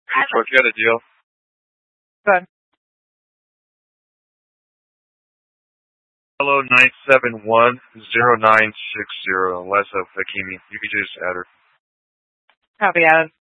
What you got a deal? Good. Hello, 971-0960. Lessa Fakimi. You could just add her. Copy added.